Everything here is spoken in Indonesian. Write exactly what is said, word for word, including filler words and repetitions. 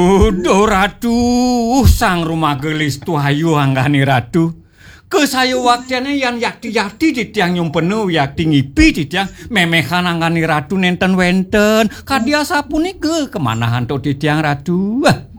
Uduh ratu, sang rumah gelis tuhayu anggani ratu. Kesayu waktene yang yakti-yakti ditiang nyumpenu yakti ngipi ditiang memehan anggani ratu nenten wenten. Kadia sapunike kemana hantu ditiang ratu.